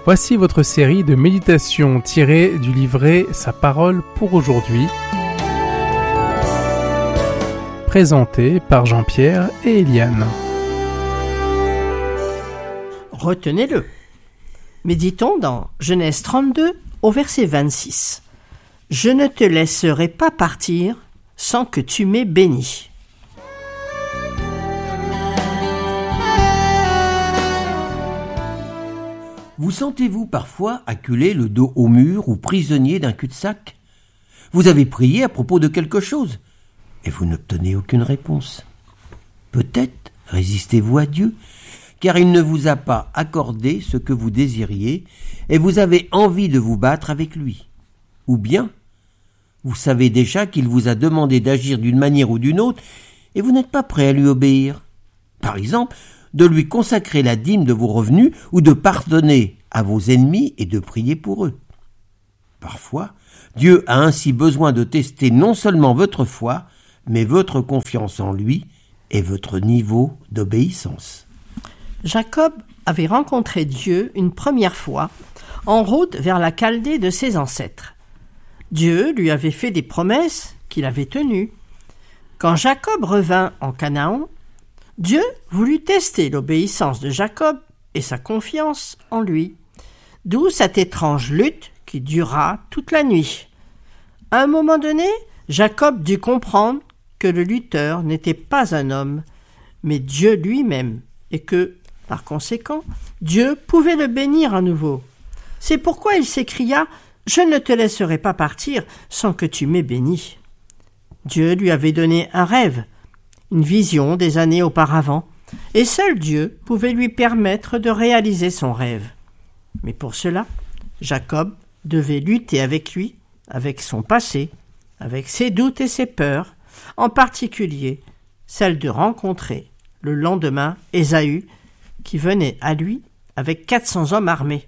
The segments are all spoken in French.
Voici votre série de méditations tirées du livret Sa parole pour aujourd'hui, présentée par Jean-Pierre et Eliane. Retenez-le. Méditons dans Genèse 32 au verset 26. « Je ne te laisserai pas partir sans que tu m'aies béni. » Vous sentez-vous parfois acculé le dos au mur ou prisonnier d'un cul-de-sac ? Vous avez prié à propos de quelque chose et vous n'obtenez aucune réponse. Peut-être résistez-vous à Dieu, car il ne vous a pas accordé ce que vous désiriez et vous avez envie de vous battre avec lui. Ou bien, vous savez déjà qu'il vous a demandé d'agir d'une manière ou d'une autre et vous n'êtes pas prêt à lui obéir. Par exemple, de lui consacrer la dîme de vos revenus ou de pardonner à vos ennemis et de prier pour eux. Parfois, Dieu a ainsi besoin de tester non seulement votre foi, mais votre confiance en lui et votre niveau d'obéissance. Jacob avait rencontré Dieu une première fois en route vers la Chaldée de ses ancêtres. Dieu lui avait fait des promesses qu'il avait tenues. Quand Jacob revint en Canaan, Dieu voulut tester l'obéissance de Jacob et sa confiance en lui, d'où cette étrange lutte qui dura toute la nuit. À un moment donné, Jacob dut comprendre que le lutteur n'était pas un homme, mais Dieu lui-même, et que, par conséquent, Dieu pouvait le bénir à nouveau. C'est pourquoi il s'écria « Je ne te laisserai pas partir sans que tu m'aies béni ». Dieu lui avait donné un rêve, une vision des années auparavant, et seul Dieu pouvait lui permettre de réaliser son rêve. Mais pour cela, Jacob devait lutter avec lui, avec son passé, avec ses doutes et ses peurs, en particulier celle de rencontrer le lendemain Ésaü, qui venait à lui avec 400 hommes armés.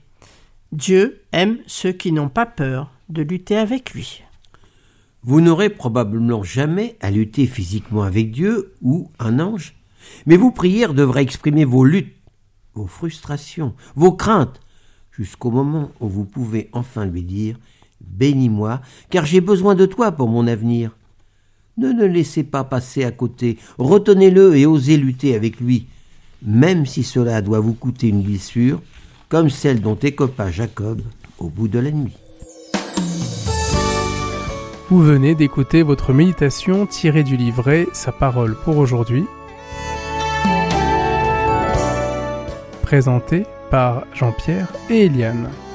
Dieu aime ceux qui n'ont pas peur de lutter avec lui. Vous n'aurez probablement jamais à lutter physiquement avec Dieu ou un ange, mais vos prières devraient exprimer vos luttes, vos frustrations, vos craintes, jusqu'au moment où vous pouvez enfin lui dire « Bénis-moi, car j'ai besoin de toi pour mon avenir ». Ne le laissez pas passer à côté, retenez-le et osez lutter avec lui, même si cela doit vous coûter une blessure, comme celle dont écopa Jacob au bout de la nuit. Vous venez d'écouter votre méditation tirée du livret Sa parole pour aujourd'hui, présentée par Jean-Pierre et Eliane.